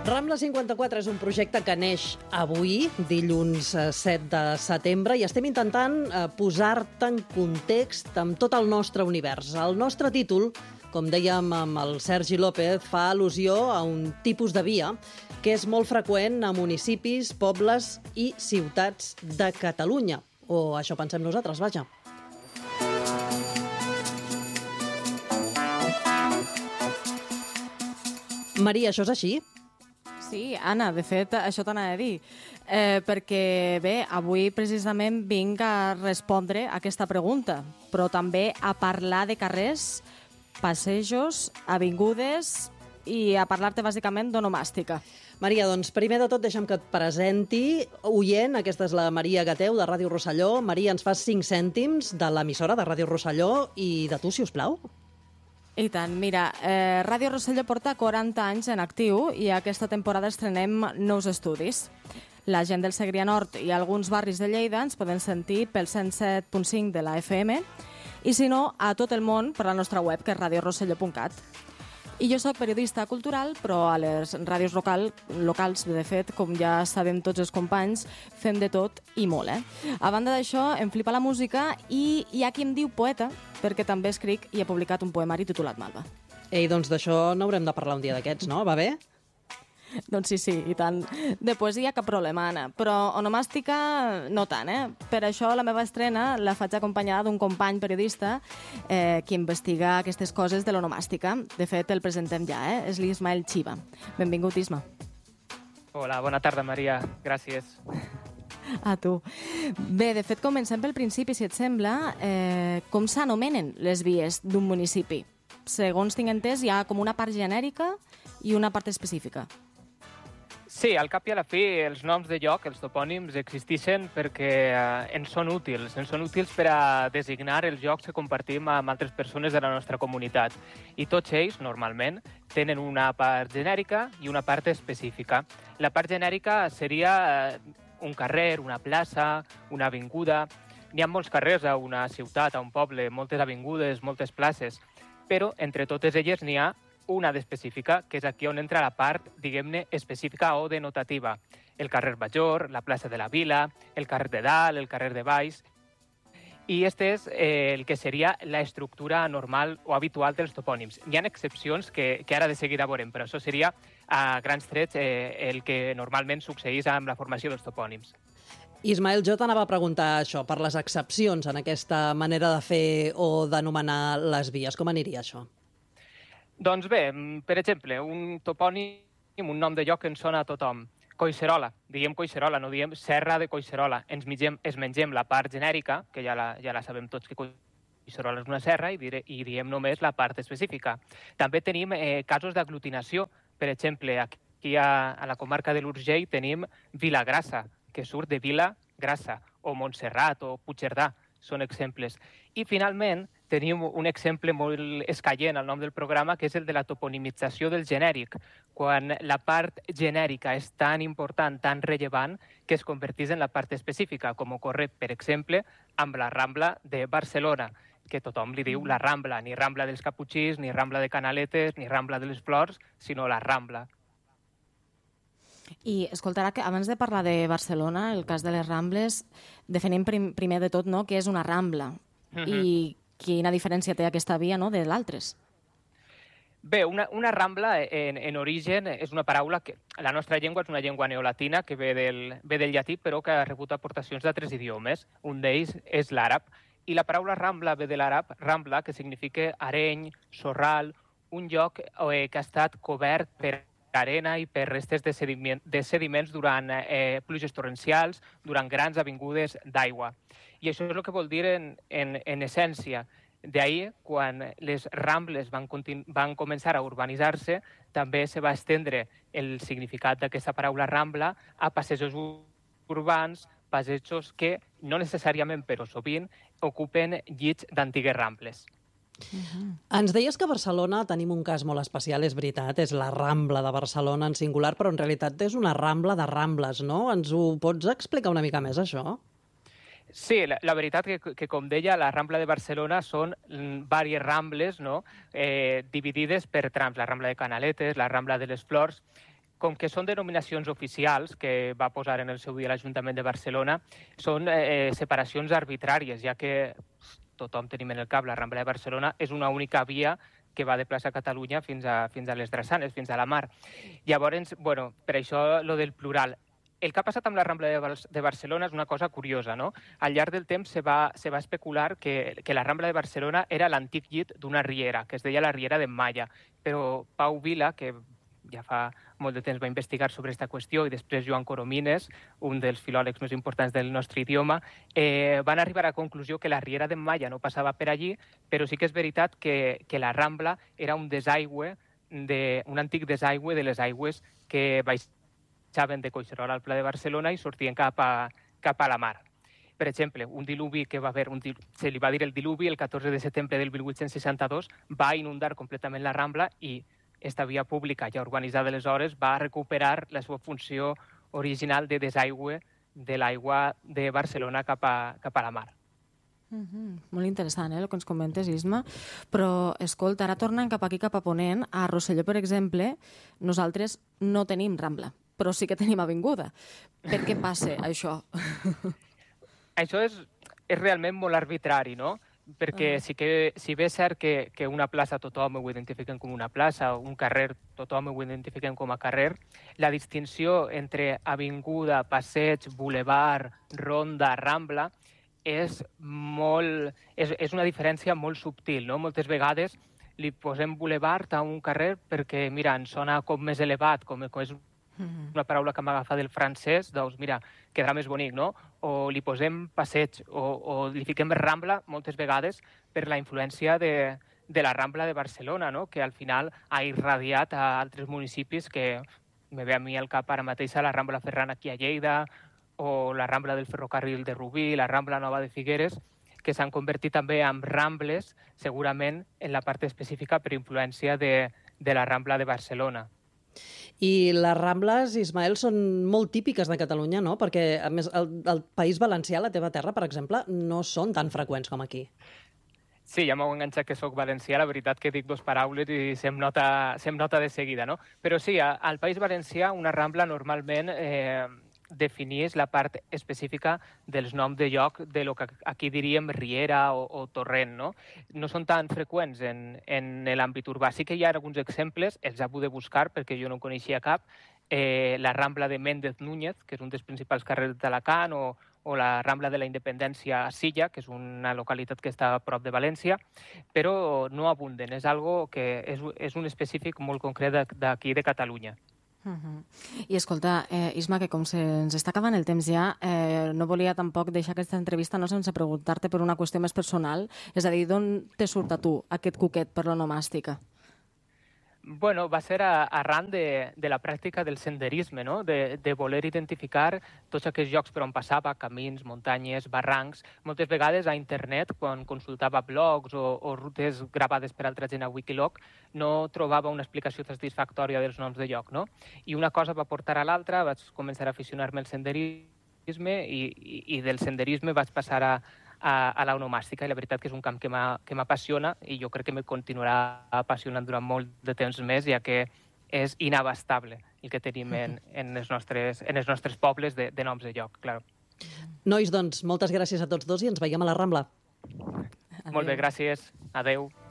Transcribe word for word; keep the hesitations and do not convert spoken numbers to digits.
Rambla cinquanta-quatre és un projecte que neix avui, dilluns set de setembre, i estem intentant posar-te en context amb tot el nostre univers. El nostre títol, com dèiem amb el Sergi López, fa al·lusió a un tipus de via que és molt freqüent a municipis, pobles i ciutats de Catalunya. O això pensem nosaltres, vaja. Maria, això és així? Sí, Anna, de fet, això t'anava a dir. Eh, perquè, bé, avui precisament vinc a respondre a aquesta pregunta, però també a parlar de carrers, passejos, avingudes i a parlar-te bàsicament d'onomàstica. Maria, doncs primer de tot deixa'm que et presenti. Oient, aquesta és la Maria Gateu, de Ràdio Rosselló. Maria, ens fas cinc cèntims de l'emissora de Ràdio Rosselló i de tu, si us plau. I tant, mira, eh, Ràdio Rosselló porta quaranta anys en actiu i aquesta temporada estrenem nous estudis. La gent del Segrià Nord i alguns barris de Lleida ens poden sentir pel cent set punt cinc de la F M i, si no, a tot el món per la nostra web, que és radio rosselló punt cat. I jo sóc periodista cultural, però a les ràdios local, locals, de fet, com ja sabem tots els companys, fem de tot i molt, eh? A banda d'això, em flipa la música i hi ha qui em diu poeta, perquè també escric i he publicat un poemari titulat Malva. Ei, doncs d'això n'haurem de parlar un dia d'aquests, no? Va bé? Doncs sí, sí, i tant. De poesia cap problema, Anna, però onomàstica no tant, eh? Per això la meva estrena la faig acompanyada d'un company periodista eh, que investiga aquestes coses de l'onomàstica. De fet, el presentem ja, eh? És l'Ismael Chiva. Benvingut, Isma. Hola, bona tarda, Maria. Gràcies. A tu. Bé, de fet, comencem pel principi, si et sembla. Eh, com s'anomenen les vies d'un municipi? Segons tinc entès, hi ha com una part genèrica i una part específica. Sí, al cap i a la fi, els noms de lloc, els topònims, existeixen perquè eh, ens són útils. Ens són útils per a designar els llocs que compartim amb altres persones de la nostra comunitat. I tots ells, normalment, tenen una part genèrica i una part específica. La part genèrica seria eh, un carrer, una plaça, una avinguda. N'hi ha molts carrers a una ciutat, a un poble, moltes avingudes, moltes places, però entre totes elles n'hi ha una d'específica, que és aquí on entra la part, diguem-ne, específica o denotativa. El carrer Major, la plaça de la Vila, el carrer de Dalt, el carrer de Baix. I este és eh, el que seria la estructura normal o habitual dels topònims. Hi ha excepcions que, que ara de seguida veurem, però això seria a grans trets eh, el que normalment succeeix amb la formació dels topònims. Ismael, jo t'anava a preguntar això, per les excepcions en aquesta manera de fer o d'anomenar les vies. Com aniria això? Doncs bé, per exemple, un topònim, un nom de lloc que ens sona a tothom. Collserola, diguem Collserola, no diem Serra de Collserola. Ens mengem, ens mengem la part genèrica, que ja la, ja la sabem tots que Collserola és una serra, i, dire, i diem només la part específica. També tenim eh, casos d'aglutinació. Per exemple, aquí a, a la comarca de l'Urgell tenim Vilagrassa, que surt de Vila Grassa, o Montserrat, o Puigcerdà, són exemples. I finalment tenim un exemple molt escaient al nom del programa, que és el de la toponimització del genèric, quan la part genèrica és tan important, tan rellevant, que es converteix en la part específica, com ocorre, per exemple, amb la Rambla de Barcelona, que tothom li diu la Rambla, ni Rambla dels Caputxins, ni Rambla de Canaletes, ni Rambla de les Flors, sinó la Rambla. I, escolta, ara que abans de parlar de Barcelona, el cas de les Rambles, definim prim, primer de tot, no?, què és una Rambla uh-huh. i quina diferència té aquesta via, no?, de l'altres. Bé, una, una Rambla en, en origen és una paraula que la nostra llengua és una llengua neolatina que ve del, ve del llatí, però que ha rebut aportacions d'altres idiomes. Un d'ells és l'àrab. I la paraula Rambla ve de l'àrab Rambla, que significa areny, sorral, un lloc eh, que ha estat cobert per arena i per restes de, sediment, de sediments durant eh, pluges torrencials, durant grans avingudes d'aigua. I això és el que vol dir en, en, en essència. D'ahir, quan les Rambles van, van començar a urbanitzar-se, també se va estendre el significat d'aquesta paraula Rambla a passejos urbans, passejos que no necessàriament, però sovint, ocupen llits d'antigues Rambles. Uh-huh. Ens deies que a Barcelona tenim un cas molt especial, és veritat, és la Rambla de Barcelona en singular, però en realitat és una Rambla de Rambles, no? Ens ho pots explicar una mica més, això? Sí, la, la veritat que, que, com deia, la Rambla de Barcelona són diverses Rambles, no?, eh, dividides per trams, la Rambla de Canaletes, la Rambla de les Flors, com que són denominacions oficials que va posar en el seu dia l'Ajuntament de Barcelona, són eh, separacions arbitràries, ja que tothom tenim en el cap la Rambla de Barcelona és una única via que va de plaça Catalunya fins a, fins a les Drassanes, fins a la mar. Llavors, bueno, per això lo del plural. El que ha passat amb la Rambla de, Bar de Barcelona és una cosa curiosa, no? Al llarg del temps se va, se va especular que, que la Rambla de Barcelona era l'antic llit d'una riera, que es deia la riera d'en Malla, però Pau Vila, que ja fa molt de temps va investigar sobre aquesta qüestió, i després Joan Coromines, un dels filòlegs més importants del nostre idioma, eh, van arribar a la conclusió que la riera d'en Malla no passava per allí, però sí que és veritat que, que la Rambla era un desaigüe, de, un antic desaigüe de les aigües que baixaven de Collserola al Pla de Barcelona i sortien cap a, cap a la mar. Per exemple, un diluvi que va haver, un dil... se li va dir el diluvi, el catorze de setembre del mil vuit-cents seixanta-dos, va inundar completament la Rambla i esta via pública ja urbanitzada aleshores va recuperar la seva funció original de desaigüe de l'aigua de Barcelona cap a, cap a la mar. Mm-hmm. Molt interessant, eh, el que ens comentes, Isma. Però, escolta, ara tornant cap aquí, cap a Ponent, a Rosselló, per exemple, nosaltres no tenim Rambla, però sí que tenim avinguda. Per què passa això? Això és, és realment molt arbitrari, no? Perquè uh-huh. sí que, si bé és cert que, que una plaça tothom ho identifiquen com una plaça, un carrer tothom ho identifiquen com a carrer, la distinció entre avinguda, passeig, bulevard, ronda, rambla, és, molt, és, és una diferència molt subtil, no? Moltes vegades li posem bulevard a un carrer perquè, mira, ens sona com més elevat, com, com és una paraula que m'agafa del francès, doncs mira, quedarà més bonic, no? O li posem passeig, o, o li fiquem Rambla, moltes vegades, per la influència de, de la Rambla de Barcelona, no? Que al final ha irradiat a altres municipis que me ve a mi al cap ara mateix a la Rambla Ferran aquí a Lleida, o la Rambla del Ferrocarril de Rubí, la Rambla Nova de Figueres, que s'han convertit també en rambles, segurament en la part específica per influència de, de la Rambla de Barcelona. I les Rambles, Ismael, són molt típiques de Catalunya, no? Perquè, a més, el, el País Valencià, la teva terra, per exemple, no són tan freqüents com aquí. Sí, ja m'ho enganxat que sóc valencià, la veritat que dic dos paraules i se'm nota, se'm nota de seguida, no? Però sí, al País Valencià una Rambla normalment eh, definís la part específica dels noms de lloc de lo que aquí diríem riera o, o torrent, no? No són tan freqüents en, en l'àmbit urbà. Sí que hi ha alguns exemples, els he hagut de buscar perquè jo no en coneixia cap, eh, la Rambla de Méndez Núñez, que és un dels principals carrers d'Alacant, o, o la Rambla de la Independència a Silla, que és una localitat que està a prop de València, però no abunden. És algo que és, és un específic molt concret d'aquí de Catalunya. Uh-huh. I escolta, eh, Isma, que com se ens està acabant el temps ja, eh, no volia tampoc deixar aquesta entrevista no sense preguntar-te per una qüestió més personal, és a dir, d'on te surt a tu aquest cuquet per l'onomàstica? Bueno, va ser a, arran de, de la pràctica del senderisme, no? de, de voler identificar tots aquests llocs per on passava, camins, muntanyes, barrancs. Moltes vegades a internet, quan consultava blogs o, o rutes gravades per altra gent a Wikiloc, no trobava una explicació satisfactòria dels noms de lloc. No? I una cosa va portar a l'altra, vaig començar a aficionar-me al senderisme i, i, i del senderisme vaig passar a a, a l'onomàstica, i la veritat que és un camp que m'apassiona i jo crec que me continuarà apassionant durant molt de temps més, ja que és inabastable el que tenim en, en, els, nostres, en els nostres pobles de, de noms de lloc, clar. Nois, doncs, moltes gràcies a tots dos i ens veiem a la Rambla. Adeu. Molt bé, gràcies. Adeu.